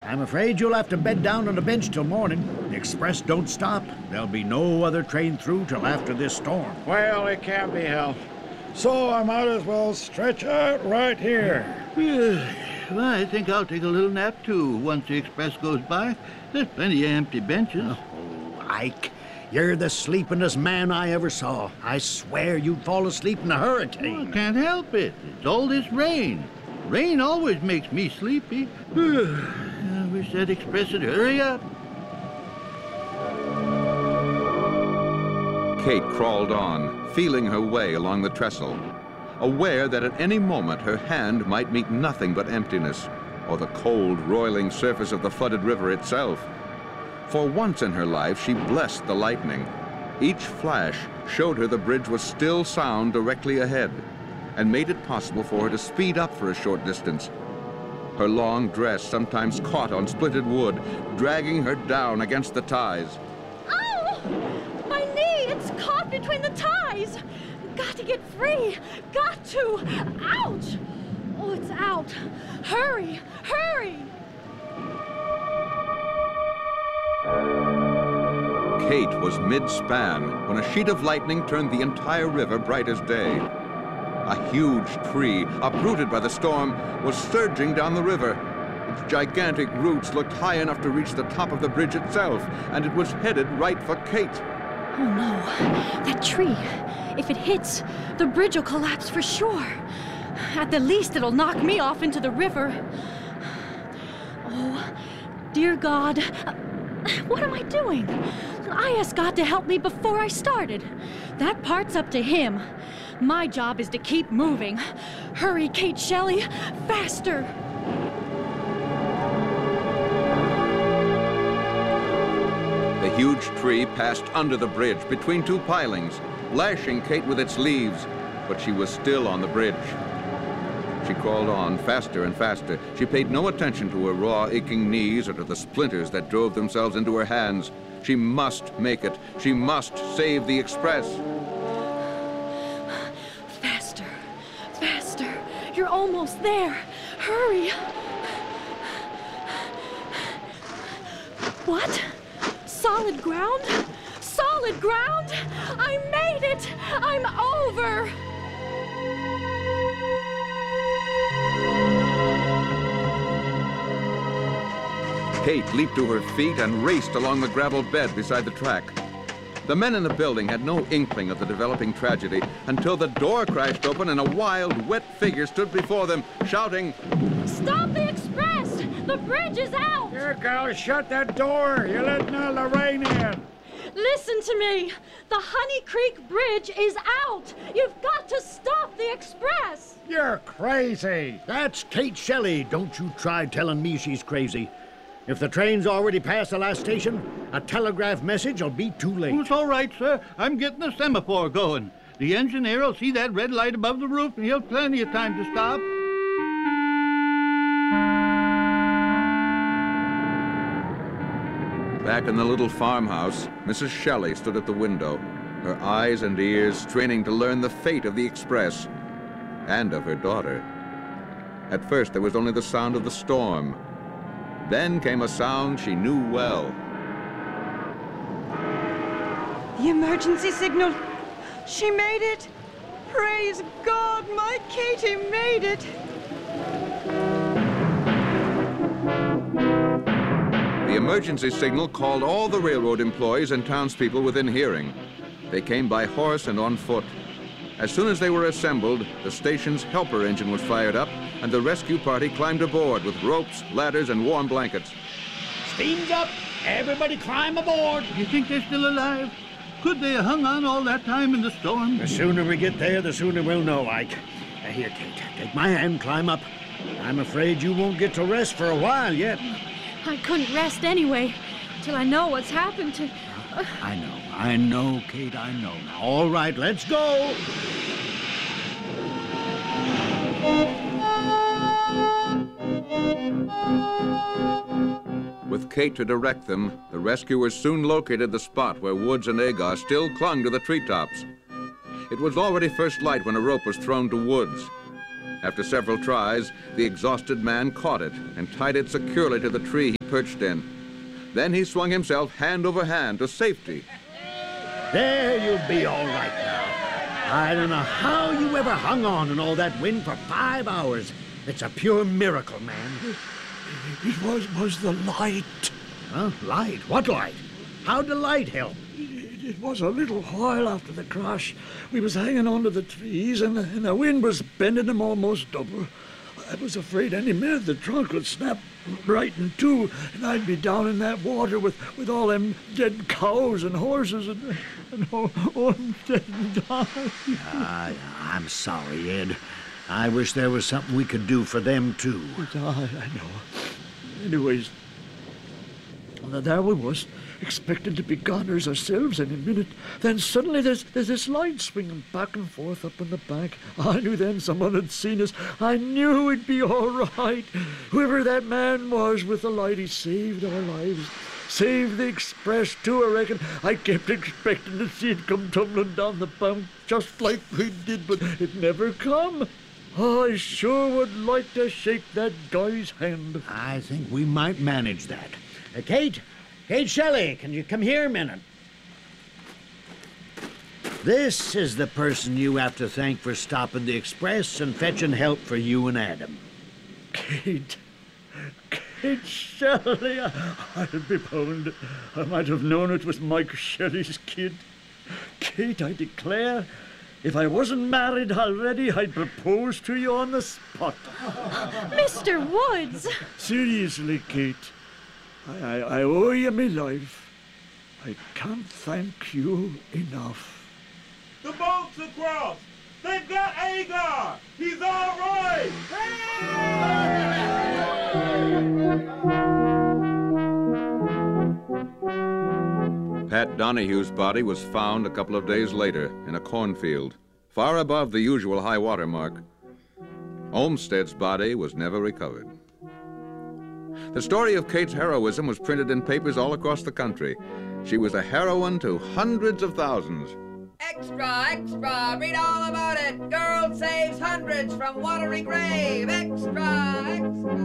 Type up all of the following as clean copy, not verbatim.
I'm afraid you'll have to bed down on the bench till morning. The express don't stop. There'll be no other train through till after this storm. Well, it can't be helped. So I might as well stretch out right here. Well, I think I'll take a little nap, too, once the express goes by. There's plenty of empty benches. Oh, Ike, you're the sleepingest man I ever saw. I swear you'd fall asleep in a hurricane. Well, I can't help it. It's all this rain. Rain always makes me sleepy. I wish that express would hurry up. Kate crawled on, feeling her way along the trestle, aware that at any moment her hand might meet nothing but emptiness, or the cold, roiling surface of the flooded river itself. For once in her life, she blessed the lightning. Each flash showed her the bridge was still sound directly ahead, and made it possible for her to speed up for a short distance. Her long dress sometimes caught on splitted wood, dragging her down against the ties. Ow! My knee! It's caught between the ties! Got to get free! Got to! Ouch! Oh, it's out! Hurry! Hurry! Kate was mid-span when a sheet of lightning turned the entire river bright as day. A huge tree, uprooted by the storm, was surging down the river. Its gigantic roots looked high enough to reach the top of the bridge itself, and it was headed right for Kate. Oh no, that tree. If it hits, the bridge will collapse for sure. At the least, it'll knock me off into the river. Oh, dear God, what am I doing? I asked God to help me before I started. That part's up to Him. My job is to keep moving. Hurry, Kate Shelley, faster! The huge tree passed under the bridge between two pilings, lashing Kate with its leaves, but she was still on the bridge. She crawled on faster and faster. She paid no attention to her raw, aching knees or to the splinters that drove themselves into her hands. She must make it. She must save the express. You're almost there. Hurry. What? Solid ground? Solid ground? I made it! I'm over! Kate leaped to her feet and raced along the gravel bed beside the track. The men in the building had no inkling of the developing tragedy until the door crashed open and a wild, wet figure stood before them, shouting, "Stop the express! The bridge is out!" Here, girl, shut that door. You're letting all the rain in. Listen to me. The Honey Creek Bridge is out. You've got to stop the express. You're crazy. That's Kate Shelley. Don't you try telling me she's crazy. If the train's already past the last station, a telegraph message will be too late. Oh, it's all right, sir. I'm getting the semaphore going. The engineer will see that red light above the roof, and he'll have plenty of time to stop. Back in the little farmhouse, Mrs. Shelley stood at the window, her eyes and ears straining to learn the fate of the express and of her daughter. At first, there was only the sound of the storm. Then came a sound she knew well. The emergency signal. She made it. Praise God, my Katie made it. The emergency signal called all the railroad employees and townspeople within hearing. They came by horse and on foot. As soon as they were assembled, the station's helper engine was fired up, and the rescue party climbed aboard with ropes, ladders, and warm blankets. Steam's up! Everybody climb aboard! You think they're still alive? Could they have hung on all that time in the storm? The sooner we get there, the sooner we'll know, Ike. Here, Kate, take my hand, climb up. I'm afraid you won't get to rest for a while yet. I couldn't rest anyway, till I know what's happened to... I know, Kate, I know. Now, all right, let's go! With Kate to direct them, the rescuers soon located the spot where Woods and Agar still clung to the treetops. It was already first light when a rope was thrown to Woods. After several tries, the exhausted man caught it and tied it securely to the tree he perched in. Then he swung himself hand over hand to safety. There you'll be all right now. I don't know how you ever hung on in all that wind for 5 hours. It's a pure miracle, man. It was the light. Huh? Light? What light? How'd the light help? It was a little while after the crash. We was hanging onto the trees, and the wind was bending them almost double. I was afraid any minute the trunk would snap right in two, and I'd be down in that water with all them dead cows and horses and all them dead and dying. I'm sorry, Ed. I wish there was something we could do for them, too. I know. Anyways, there we was, expecting to be goners ourselves any minute. Then suddenly there's this light swinging back and forth up on the bank. I knew then someone had seen us. I knew we'd be all right. Whoever that man was with the light, he saved our lives. Saved the express, too, I reckon. I kept expecting to see it come tumbling down the bank just like we did, but it never come. I sure would like to shake that guy's hand. I think we might manage that. Kate Shelley, can you come here a minute? This is the person you have to thank for stopping the express and fetching help for you and Adam. Kate Shelley, I'll be bound. I might have known it was Mike Shelley's kid. Kate, I declare, if I wasn't married already, I'd propose to you on the spot. Mr. Woods! Seriously, Kate, I owe you my life. I can't thank you enough. The boat's across! They've got Agar! He's all right! Pat Donahue's body was found a couple of days later in a cornfield, far above the usual high water mark. Olmsted's body was never recovered. The story of Kate's heroism was printed in papers all across the country. She was a heroine to hundreds of thousands. Extra, extra, read all about it. Girl saves hundreds from watery grave. Extra, extra.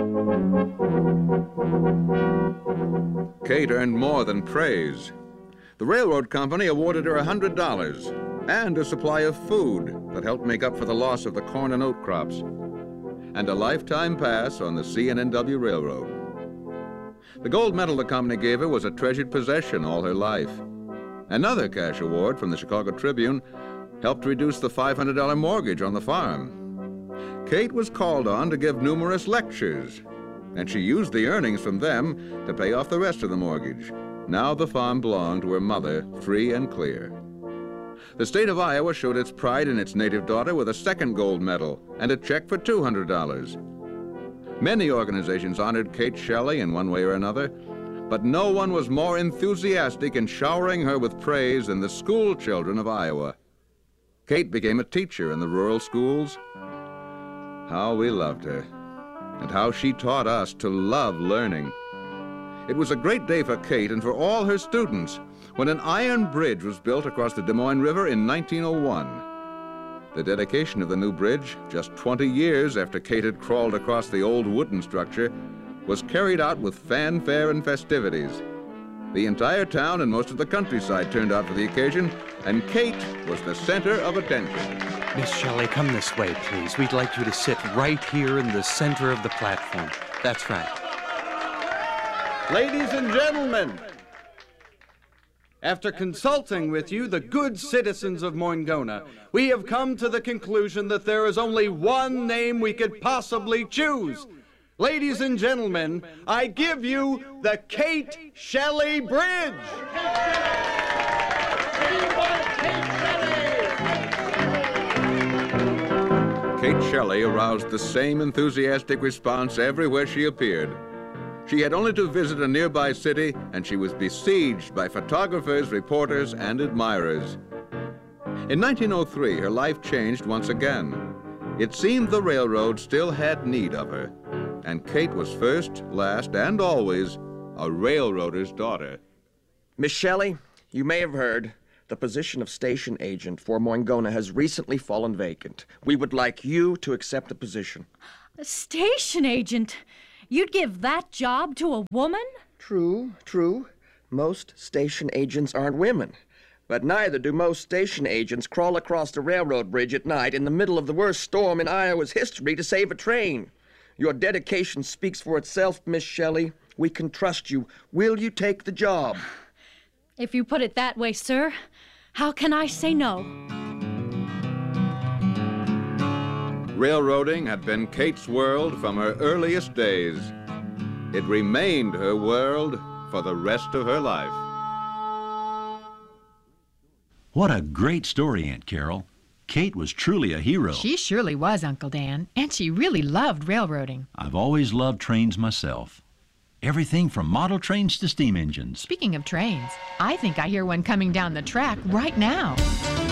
Kate earned more than praise. The railroad company awarded her $100 and a supply of food that helped make up for the loss of the corn and oat crops, and a lifetime pass on the C&NW Railroad. The gold medal the company gave her was a treasured possession all her life. Another cash award from the Chicago Tribune helped reduce the $500 mortgage on the farm. Kate was called on to give numerous lectures, and she used the earnings from them to pay off the rest of the mortgage. Now the farm belonged to her mother, free and clear. The state of Iowa showed its pride in its native daughter with a second gold medal and a check for $200. Many organizations honored Kate Shelley in one way or another, but no one was more enthusiastic in showering her with praise than the school children of Iowa. Kate became a teacher in the rural schools. How we loved her, and how she taught us to love learning. It was a great day for Kate and for all her students when an iron bridge was built across the Des Moines River in 1901. The dedication of the new bridge, just 20 years after Kate had crawled across the old wooden structure, was carried out with fanfare and festivities. The entire town and most of the countryside turned out for the occasion, and Kate was the center of attention. Miss Shelley, come this way, please. We'd like you to sit right here in the center of the platform. That's right. Ladies and gentlemen, after consulting with you, the good citizens of Moingona, we have come to the conclusion that there is only one name we could possibly choose. Ladies and gentlemen, I give you the Kate Shelley Bridge. Kate Shelley aroused the same enthusiastic response everywhere she appeared. She had only to visit a nearby city, and she was besieged by photographers, reporters, and admirers. In 1903, her life changed once again. It seemed the railroad still had need of her, and Kate was first, last, and always a railroader's daughter. Miss Shelley, you may have heard, The position of station agent for Moingona has recently fallen vacant. We would like you to accept the position. A station agent? You'd give that job to a woman? True, true. Most station agents aren't women. But neither do most station agents crawl across the railroad bridge at night in the middle of the worst storm in Iowa's history to save a train. Your dedication speaks for itself, Miss Shelley. We can trust you. Will you take the job? If you put it that way, sir, how can I say no? Railroading had been Kate's world from her earliest days. It remained her world for the rest of her life. What a great story, Aunt Carol. Kate was truly a hero. She surely was, Uncle Dan, and she really loved railroading. I've always loved trains myself. Everything from model trains to steam engines. Speaking of trains, I think I hear one coming down the track right now.